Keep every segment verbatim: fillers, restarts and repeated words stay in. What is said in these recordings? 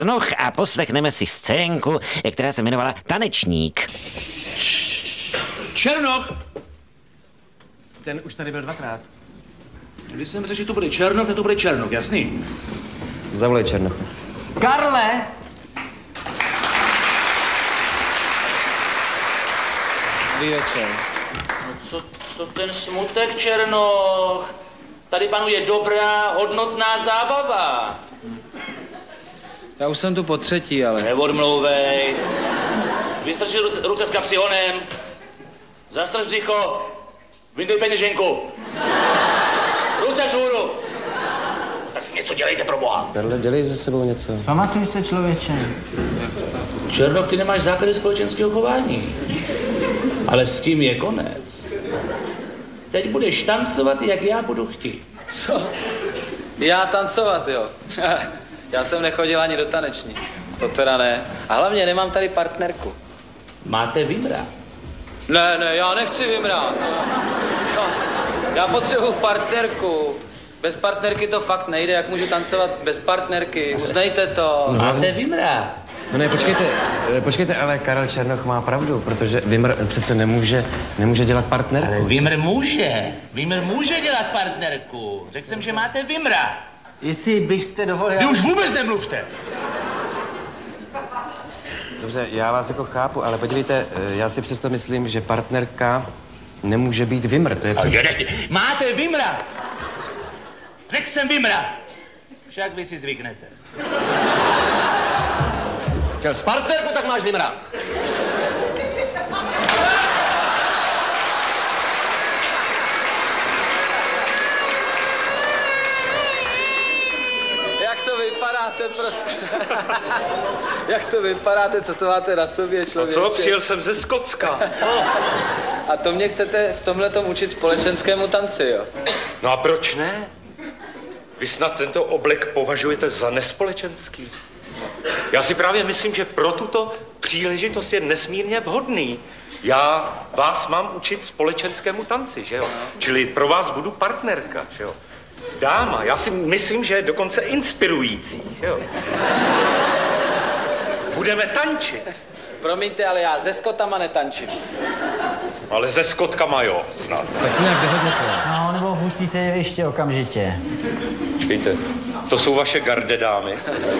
No a poslechneme si scénku, která se jmenovala Tanečník. Černoch! Ten už tady byl dvakrát. Když jsem řekl, že to bude Černoch, tak to bude Černoch, jasný? Zavolej Černoch. Karle! Dobrý večer. No co, co ten smutek, Černoch? Tady panuje dobrá, hodnotná zábava. Já už jsem tu po třetí, ale... Neodmlouvej. Vystrči ruce, ruce s kapsy honem. Zastrč břicho. Vyndej peněženku. Ruce vzhůru. Tak si něco dělejte, pro boha. Karle, dělej ze sebou něco. Pamatuj se, člověče. Černoch, ty nemáš základy společenského chování. Ale s tím je konec. Teď budeš tancovat, jak já budu chtít. Co? Já tancovat, jo? Já jsem nechodil ani do taneční. To teda ne. A hlavně nemám tady partnerku. Máte vymra. Ne, ne, já nechci vymrát. No, já potřebuji partnerku. Bez partnerky to fakt nejde. Jak můžu tancovat bez partnerky? Uznejte to. Máte vymra. No ne, počkejte, počkejte, ale Karel Černoch má pravdu, protože Vimr přece nemůže, nemůže dělat partnerku. Ale Vimr může. Vimr může dělat partnerku. Řekl jsem, že máte vymra. Jestli byste dovolil... Vy už vůbec nemluvte! Dobře, já vás jako chápu, ale podívejte, já si přesto myslím, že partnerka nemůže být Vimr, to je přece... Jedeš ty. Máte vymra. Řekl jsem vymra. Však vy si zvyknete. Chtěl s partnerku, tak máš Vimra. Jak to vypadáte, prostě? Jak to vypadáte, co to máte na sobě, člověče? Co? Přijel jsem ze Skotska. No. A to mě chcete v tomhletom učit společenskému tanci, jo? No a proč ne? Vy snad tento oblek považujete za nespolečenský? Já si právě myslím, že pro tuto příležitost je nesmírně vhodný. Já vás mám učit společenskému tanci, že jo? Čili pro vás budu partnerka, že jo? Dáma, já si myslím, že je dokonce inspirující, že jo? Budeme tančit. Promiňte, ale já se Skotama netančím. Ale se Skotkama jo, snad. Tak si nějak dohodněte. No, nebo pustíte je ještě okamžitě. Počkejte, to jsou vaše gardedámy.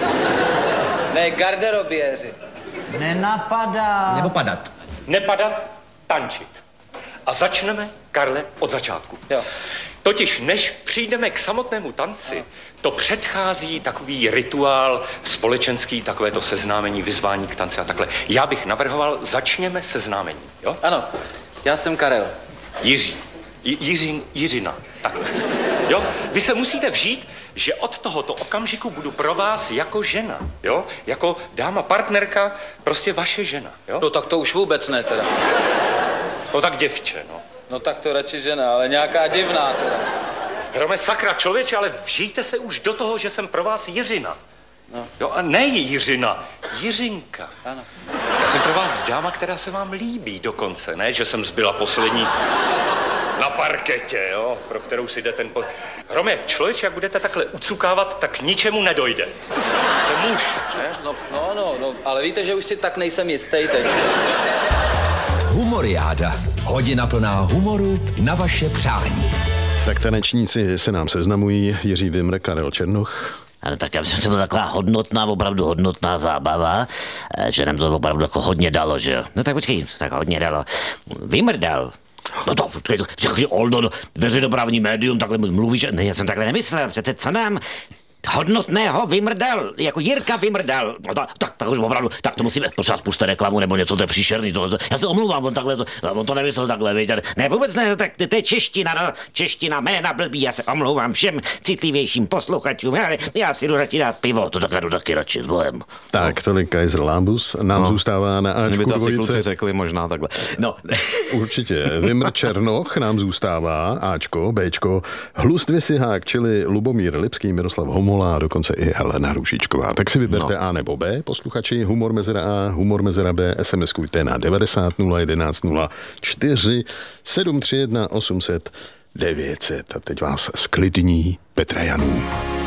Ne, garderoběři. Nenapadá. Nebo padat. Nepadat, tančit. A začneme, Karle, od začátku. Jo. Totiž než přijdeme k samotnému tanci, to předchází takový rituál společenský, takovéto seznámení, vyzvání k tanci a takhle. Já bych navrhoval, začněme seznámení, jo? Ano, já jsem Karel. Jiří. J- Jiřin, Jiřina. Takhle. Jo? Vy se musíte vžít, že od tohoto okamžiku budu pro vás jako žena, jo? Jako dáma, partnerka, prostě vaše žena, jo? No tak to už vůbec ne teda. No tak děvče, no. No tak to radši žena, ale nějaká divná teda. Hrome, sakra, člověče, ale vžijte se už do toho, že jsem pro vás Jiřina. No. Jo, a ne Jiřina, Jiřinka. Ano. Já jsem pro vás dáma, která se vám líbí dokonce, ne, že jsem zbyla poslední na parketě, jo, pro kterou si jde ten po... Hrome, člověče, jak budete takhle ucukávat, tak k ničemu nedojde. Jste muž, ne? No, no, no, no, ale víte, že už si tak nejsem jistý teď. Humoriáda. Hodina plná humoru na vaše přání. Tak tanečníci se nám seznamují. Jiří Vimr, Karel Černoch. Ale tak já myslím, že to byla taková hodnotná, opravdu hodnotná zábava, že nám to opravdu jako hodně dalo, že jo. No tak počkej, tak hodně dalo. Vimr dal. No to, počkej, to, Oldo, no, veřejnoprávní médium, takhle mluvíš, ne, já jsem takhle nemyslel, přece co nám hodnotného vymrdal, jako Jirka vymrdal. No tak, tak, tak už opravdu, tak to musíme, prosím vás, puste reklamu nebo něco, to je příšerný, to, já se omlouvám, on takhle, to, on to nemyslel takhle, víte. Ne, vůbec ne, tak to je čeština, no, čeština, jména blbý, já se omlouvám všem citlivějším posluchačům, já, já si jdu radši dát pivo, to tak jdu taky radši s bohem. Tak, tolik Kaiser Lambus, nám no. zůstává na Ačku Kdyby to asi dvojice. kluci řekli možná takhle. No. Určitě, Vimr Černoch nám zůstává, Ačko, Bčko, Hlus dvě Sihák, čili Lubomír Lipský, Miroslav Homola, dokonce i Helena Růžičková. Tak si vyberte no. A nebo B, posluchači, humor mezera A, humor mezera B, SMSkujte na devadesát nula jedenáct nula čtyři sedm tři jedna osm set devět set. A teď vás sklidní Petra Janů.